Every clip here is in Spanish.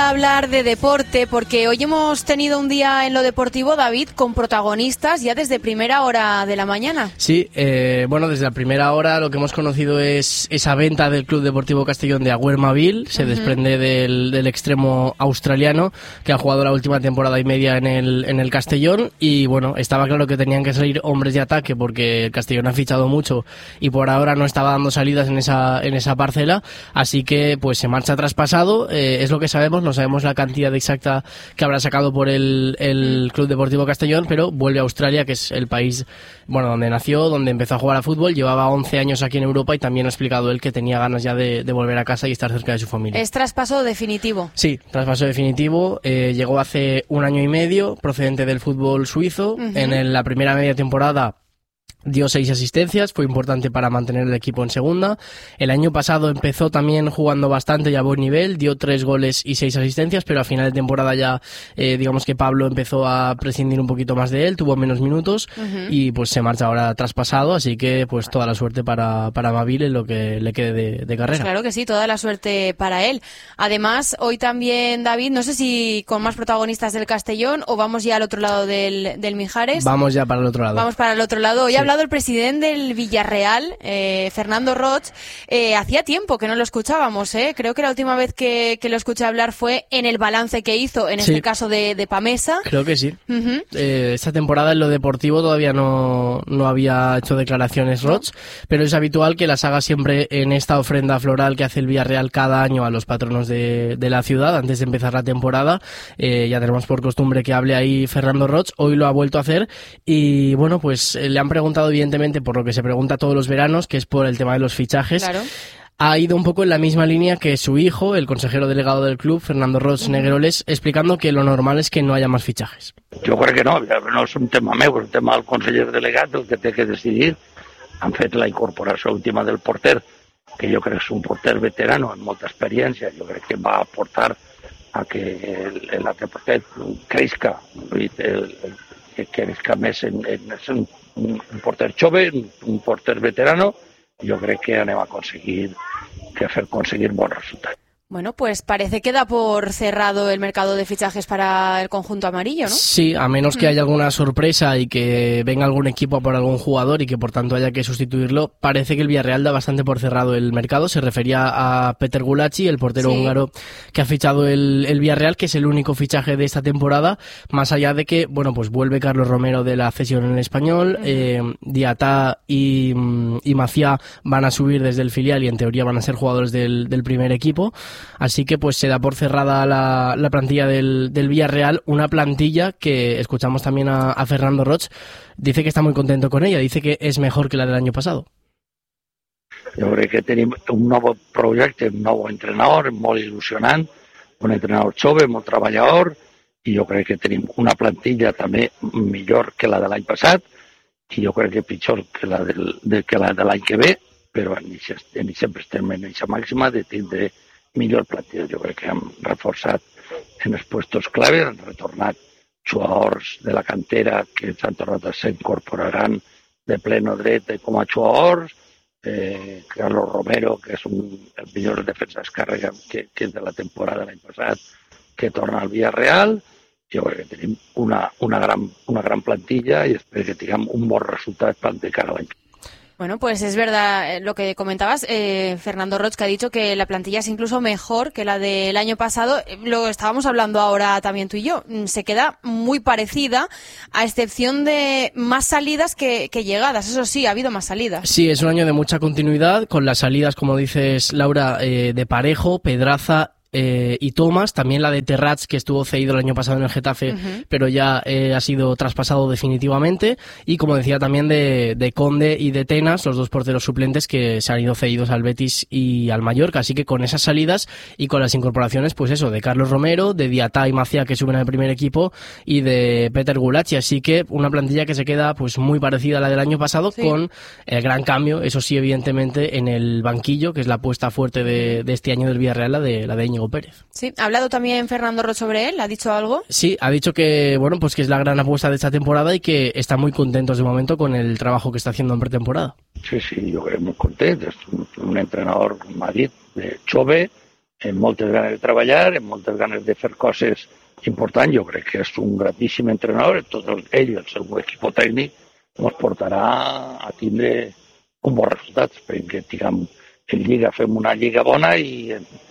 a hablar de deporte porque hoy hemos tenido un día en lo deportivo, David, con protagonistas ya desde primera hora de la mañana. Sí, bueno, desde la primera hora lo que hemos conocido es esa venta del Club Deportivo Castellón de Agüer Mavil. Se desprende del extremo australiano que ha jugado la última temporada y media en el Castellón, y bueno, estaba claro que tenían que salir hombres de ataque porque el Castellón ha fichado mucho y por ahora no estaba dando salidas en esa parcela, así que pues se marcha traspasado. Es lo que sabemos, no sabemos la cantidad exacta que habrá sacado por el Club Deportivo Castellón, pero vuelve a Australia, que es el país, bueno, donde nació, donde empezó a jugar a fútbol. Llevaba 11 años aquí en Europa y también ha explicado él que tenía ganas ya de volver a casa y estar cerca de su familia. ¿Es traspaso definitivo? Sí, traspaso definitivo. Llegó hace 1 año y medio, procedente del fútbol suizo. En la primera media temporada dio 6 asistencias, fue importante para mantener el equipo en segunda. El año pasado empezó también jugando bastante y a buen nivel, dio 3 goles y 6 asistencias, pero a final de temporada ya digamos que Pablo empezó a prescindir un poquito más de él, tuvo menos minutos y pues se marcha ahora traspasado, así que pues toda la suerte para Mavil en lo que le quede de carrera. Pues claro que sí, toda la suerte para él. Además, hoy también, David, no sé si con más protagonistas del Castellón o vamos ya al otro lado del Mijares. Vamos ya para el otro lado. Vamos para el otro lado. Hoy sí. Ha hablado el presidente del Villarreal, Fernando Roig. Hacía tiempo que no lo escuchábamos, creo que la última vez que lo escuché hablar fue en el balance que hizo, en este caso de Pamesa. Creo que sí. Esta temporada en lo deportivo todavía no había hecho declaraciones Roig, pero es habitual que las haga siempre en esta ofrenda floral que hace el Villarreal cada año a los patronos de la ciudad, antes de empezar la temporada. Ya tenemos por costumbre que hable ahí Fernando Roig, hoy lo ha vuelto a hacer y bueno, pues le han preguntado evidentemente por lo que se pregunta todos los veranos, que es por el tema de los fichajes. Claro. Ha ido un poco en la misma línea que su hijo, el consejero delegado del club, Fernando Roig Negueroles, explicando que lo normal es que no haya más fichajes. Jo crec que no és un tema meu, és un tema del conseller delegat, el que té que decidir. Han fet la incorporació última del porter, que jo crec que és un porter veterano amb molta experiència, jo crec que va aportar a que l'altre porter creixca, que creixca més en un porter jove, un porter veterano. Yo creo que anem a conseguir bons resultats. Bueno, pues parece que da por cerrado el mercado de fichajes para el conjunto amarillo, ¿no? Sí, a menos que haya alguna sorpresa y que venga algún equipo a por algún jugador y que por tanto haya que sustituirlo, parece que el Villarreal da bastante por cerrado el mercado. Se refería a Peter Gulacsi, el portero húngaro que ha fichado el Villarreal, que es el único fichaje de esta temporada, más allá de que, bueno, pues vuelve Carlos Romero de la cesión en el Español, Diatá y Maciá van a subir desde el filial y en teoría van a ser jugadores del primer equipo. Así que pues se da por cerrada la plantilla del Villarreal, una plantilla que escuchamos también a Fernando Roig, dice que está muy contento con ella, dice que es mejor que la del año pasado. Jo crec que tenim un nou projecte, un nou entrenador molt il·lusionant, un entrenador jove, molt treballador, i jo crec que tenim una plantilla també millor que la de l'any passat, i jo crec que pitjor que la de l'any que ve, però sempre estem en aquesta màxima de tindre millor plantilla. Jo crec que hem reforçat en els puestos clave, han retornat jugadors de la cantera que s'han tornat a s'incorporaran de pleno dret com a jugadors, Carlos Romero, que és el millor defensa d'esquerra que és de la temporada l'any passat, que torna al Villarreal. Jo crec que tenim una gran plantilla i espero que tinguem un bon resultat de cara a l'any. Bueno, pues es verdad lo que comentabas, Fernando Roig, que ha dicho que la plantilla es incluso mejor que la del año pasado. Lo estábamos hablando ahora también tú y yo. Se queda muy parecida, a excepción de más salidas que llegadas. Eso sí, ha habido más salidas. Sí, es un año de mucha continuidad, con las salidas, como dices, Laura, de Parejo, Pedraza y Tomás, también la de Terrats, que estuvo cedido el año pasado en el Getafe, pero ya ha sido traspasado definitivamente, y como decía también de Conde y de Tenas, los dos porteros suplentes que se han ido cedidos al Betis y al Mallorca. Así que con esas salidas y con las incorporaciones, pues eso, de Carlos Romero, de Diatá y Maciá, que suben al primer equipo, y de Peter Gulacsi, así que una plantilla que se queda pues muy parecida a la del año pasado, con el gran cambio, eso sí, evidentemente, en el banquillo, que es la apuesta fuerte de este año del Villarreal, la de Íñigo Pérez. Sí, ¿ha hablado también Fernando Roig sobre él? ¿Ha dicho algo? Sí, ha dicho que bueno, pues que es la gran apuesta de esta temporada y que están muy contentos de momento con el trabajo que está haciendo en pretemporada. Sí, yo creo muy contento. Es un entrenador, Madrid, jove, amb moltes ganes de treballar, amb moltes ganes de fer coses importants. Jo crec que és un grandíssim entrenador, tot ell i el seu equip tècnic ens portarà a tindre un bon resultat. Esperem que diguem, en Lliga fem una Lliga bona i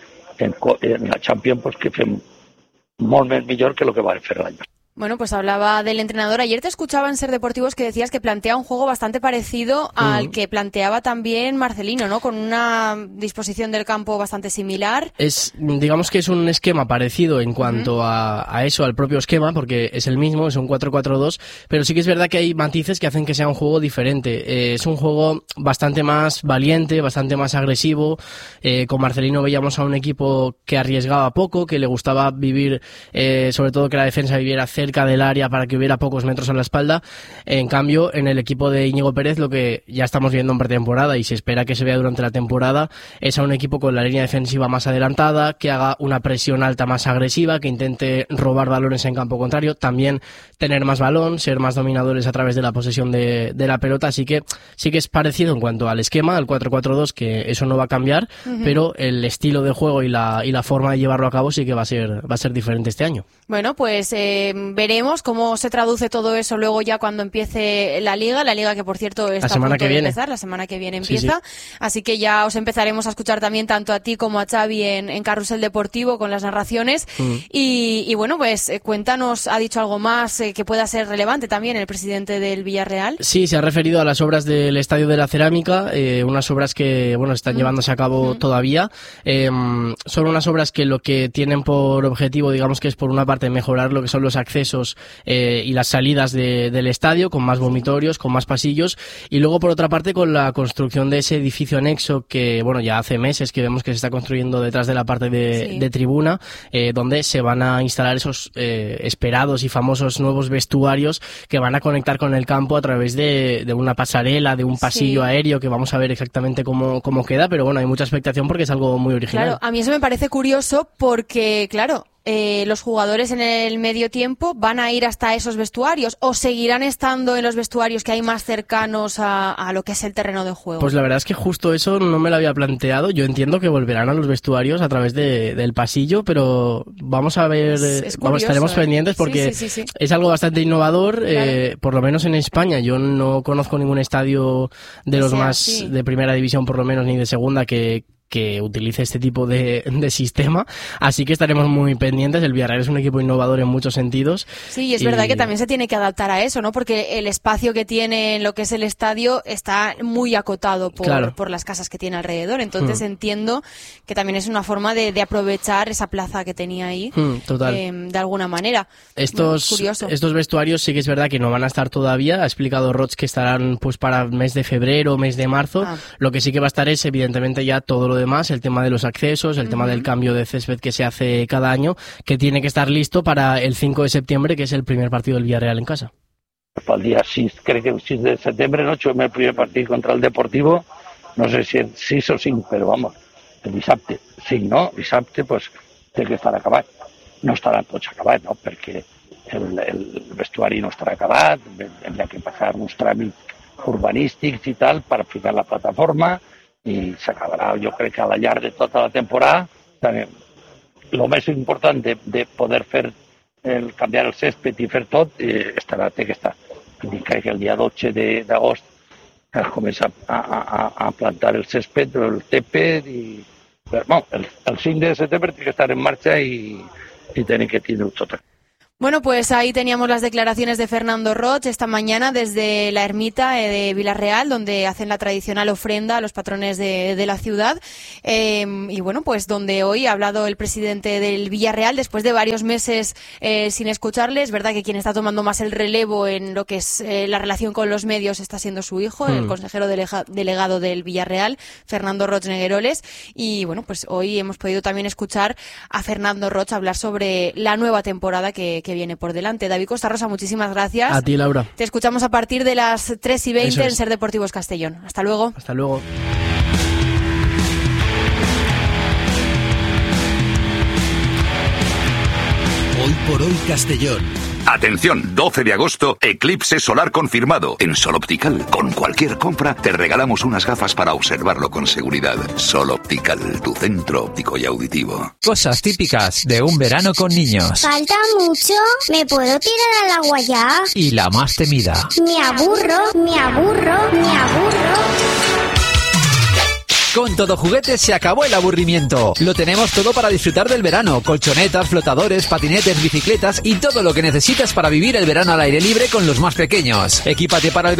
en la Champions pues, que fem molt més millor que el que va fer l'any. Bueno, pues hablaba del entrenador. Ayer te escuchaba en Ser Deportivos que decías que plantea un juego bastante parecido al que planteaba también Marcelino, ¿no? Con una disposición del campo bastante similar. Digamos que es un esquema parecido en cuanto a eso, al propio esquema, porque es el mismo, es un 4-4-2, pero sí que es verdad que hay matices que hacen que sea un juego diferente. Es un juego bastante más valiente, bastante más agresivo. Con Marcelino veíamos a un equipo que arriesgaba poco, que le gustaba vivir, sobre todo que la defensa viviera cerca del área para que hubiera pocos metros a la espalda. En cambio, en el equipo de Íñigo Pérez, lo que ya estamos viendo en pretemporada y se espera que se vea durante la temporada, es a un equipo con la línea defensiva más adelantada, que haga una presión alta más agresiva, que intente robar balones en campo contrario, también tener más balón, ser más dominadores a través de la posesión de la pelota. Así que sí que es parecido en cuanto al esquema, al 4-4-2, que eso no va a cambiar, pero el estilo de juego y la forma de llevarlo a cabo sí que va a ser diferente este año. Bueno, pues veremos cómo se traduce todo eso luego ya cuando empiece la Liga que por cierto está a punto de empezar, la semana que viene empieza, sí. Así que ya os empezaremos a escuchar también tanto a ti como a Xavi en Carrusel Deportivo con las narraciones y bueno, pues cuéntanos, ¿ha dicho algo más que pueda ser relevante también el presidente del Villarreal? Sí, se ha referido a las obras del Estadio de la Cerámica, unas obras que bueno están llevándose a cabo todavía, son unas obras que lo que tienen por objetivo, digamos que es por una parte mejorar lo que son los accesos y las salidas del estadio, con más vomitorios, con más pasillos, y luego por otra parte con la construcción de ese edificio anexo que bueno ya hace meses que vemos que se está construyendo detrás de la parte de tribuna, donde se van a instalar esos esperados y famosos nuevos vestuarios que van a conectar con el campo a través de una pasarela, de un pasillo aéreo, que vamos a ver exactamente cómo queda, pero bueno, hay mucha expectación porque es algo muy original. Claro, a mí eso me parece curioso porque, claro, los jugadores en el medio tiempo van a ir hasta esos vestuarios o seguirán estando en los vestuarios que hay más cercanos a lo que es el terreno de juego. Pues la verdad es que justo eso no me lo había planteado. Yo entiendo que volverán a los vestuarios a través del pasillo, pero vamos a ver, estaremos pendientes porque sí. Es algo bastante innovador, claro. Por lo menos en España. Yo no conozco ningún estadio de los más de primera división, por lo menos, ni de segunda, que utilice este tipo de sistema, así que estaremos muy pendientes. El Villarreal es un equipo innovador en muchos sentidos. Sí, y es verdad que también se tiene que adaptar a eso, ¿no? Porque el espacio que tiene en lo que es el estadio está muy acotado por las casas que tiene alrededor, entonces entiendo que también es una forma de aprovechar esa plaza que tenía ahí, total. De alguna manera. Estos vestuarios sí que es verdad que no van a estar todavía, ha explicado Roig que estarán pues para el mes de febrero, mes de marzo, lo que sí que va a estar es evidentemente ya todo lo demás, el tema de los accesos, el tema del cambio de césped que se hace cada año, que tiene que estar listo para el 5 de septiembre, que es el primer partido del Villarreal en casa. Para el día 6, creo que el 6 de septiembre, ¿no? Juguem el primer partido contra el Deportivo, no sé si el 6 o 5, pero vamos, el dissabte, 5, no? Dissabte, pues, té que estar acabat. No estaran tots acabats, no? Perquè el vestuari no estarà acabat, hem de passar uns tràmits urbanístics i tal per ficar la plataforma, i s'acabarà, jo crec que a la llarg de tota la temporada. El més important de poder fer canviar el césped i fer tot té que estar. Crec que el dia 12 d'agost es comença a plantar el césped, el césped, i el 5 de setembre té que estar en marxa i tenim que tindre tot. Bueno, pues ahí teníamos las declaraciones de Fernando Roig esta mañana desde la ermita de Villarreal, donde hacen la tradicional ofrenda a los patrones de la ciudad. Y bueno, pues donde hoy ha hablado el presidente del Villarreal después de varios meses sin escucharle. Es verdad que quien está tomando más el relevo en lo que es la relación con los medios está siendo su hijo, el consejero delegado del Villarreal, Fernando Roig Negueroles. Y bueno, pues hoy hemos podido también escuchar a Fernando Roig hablar sobre la nueva temporada que viene por delante. David Costa Rosa, muchísimas gracias. A ti, Laura. Te escuchamos a partir de las 3:20 en Ser Deportivos Castellón. Hasta luego. Hasta luego. Hoy por hoy Castellón. Atención, 12 de agosto, eclipse solar confirmado. En Sol Optical, con cualquier compra, te regalamos unas gafas para observarlo con seguridad. Sol Optical, tu centro óptico y auditivo. Cosas típicas de un verano con niños. ¿Falta mucho? ¿Me puedo tirar al agua ya? Y la más temida. Me aburro, me aburro, me aburro. Con Todo Juguetes se acabó el aburrimiento. Lo tenemos todo para disfrutar del verano. Colchonetas, flotadores, patinetes, bicicletas y todo lo que necesitas para vivir el verano al aire libre con los más pequeños. Equípate para el